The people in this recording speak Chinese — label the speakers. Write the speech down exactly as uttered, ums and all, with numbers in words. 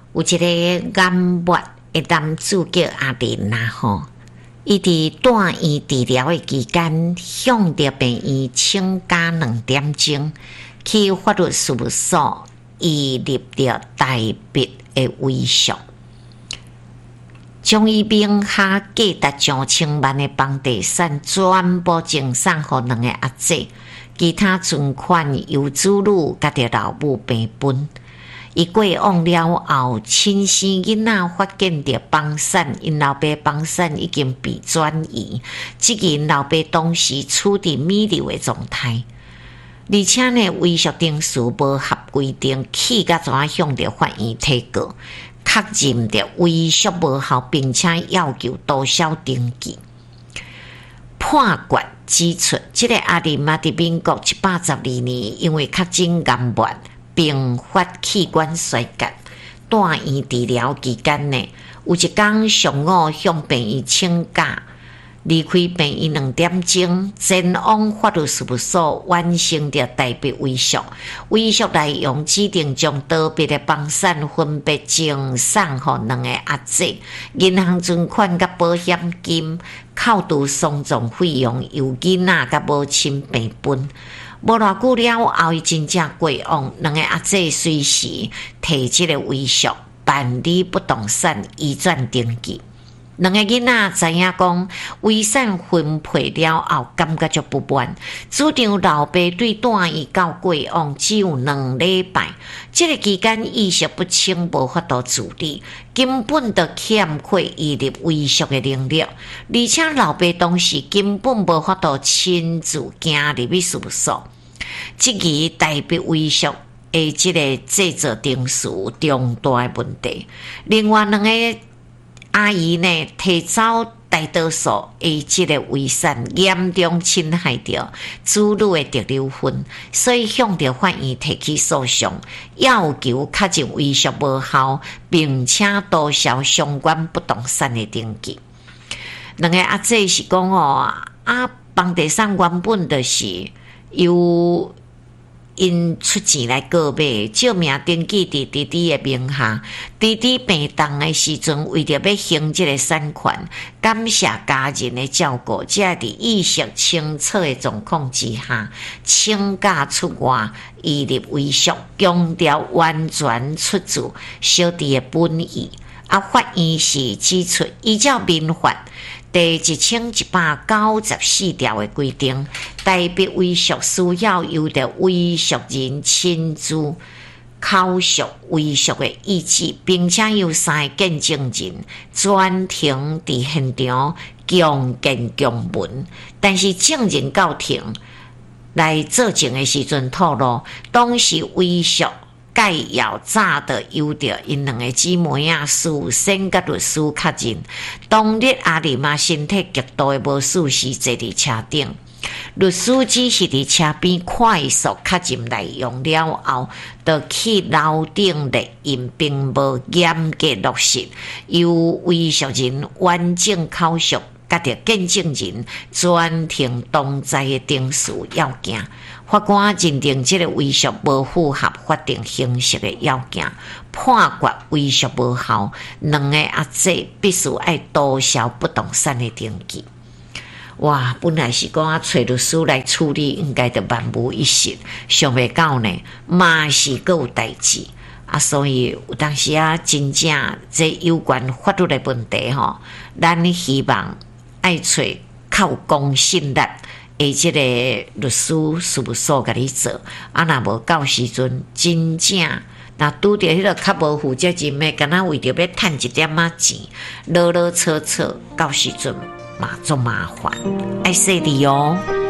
Speaker 1: 有一个癌末的男子叫阿林啦吼，伊伫住院治疗的期间，向着病院请假两点钟，去法律事务所伊立了代笔的遗书，将伊名下价值上千万的房地产全部赠送给两个阿姐，其他存款由子女甲着老母平分。伊过往了后，亲生囡仔发现着房产，因老爸房产已经被转移，即因老爸当时处伫弥留的状态，而且呢，遗书定数无合规定，去甲怎向着法院提告，确认着遗书无效，并且要求多少登记。判决指出，即、这个阿林啊，伫民国七百十二年，因为确诊癌末，并发器官衰竭，住院治疗期间呢，有一天上午向病院请假，离开病院两点钟，前往法律事务所完成着代笔遗书。遗书内容指定将得别的房产分别赠送给两个阿姐，银行存款甲保险金扣除丧葬费用由囡仔甲母亲平分。无偌久了后，伊真正过往，两个阿姐随时提即个遗书办理不动产移转登记。两个囡仔知影讲遗产分配了后，感觉就不满。主张老爸对住院到过往只有两礼拜，这个期间意识不清，无法度处理，根本就欠缺伊立遗书的能力。而且老爸当时根本无法度亲自行入去事务所，即个代笔遗书的即个制作定数重大的问题。另外两个阿姨呢，提早大多数的即个遗产严重侵害着子女的得留分，所以向着法院提起诉讼，要求确认遗书无效，并且多销相关不动产的登记。两个阿姐是讲哦，啊，房地产原本就是由因出钱来购买，照名登记伫弟弟的名下。弟弟病重的时阵，为着要还这个产权，感谢家人的照顾，才伫意识清楚的状况之下，请假出外，伊立遗书，强调完全出自小弟的本意。啊，法院是指出，依照民法第一千一百九十四条的规定，代笔遗书需要由着遗书人亲自口述遗书的意志，并且由三个见证人专程伫现场强见强闻。但是证人到庭来作证的时阵透露，当时遗书概要早的由着因两个姊妹啊，事先甲律师确认，当日阿里妈身体极度的无舒适，坐伫车顶。律师只是伫车边快速确认内容了后，就去楼顶列印，并无严格落实由遗书人完整口述，甲着见证人专程同在的定数要件。法官认定这个遗书无符合法定形式的要件，判决遗书无效，两个阿姐必须爱多销不动产的登记。哇，本来是讲啊，找律师来处理，应该就万无一失。想袂到呢，嘛是阁有代志啊，所以有当时啊，真正这有关法律的问题吼，咱希望爱找较有公信力诶，即个律师事务所甲你做，啊，若无到时阵真正若拄着迄个较无负责任诶，敢若为着要趁一点仔钱，啰啰嗦嗦，到时阵嘛足麻烦，爱细腻哦。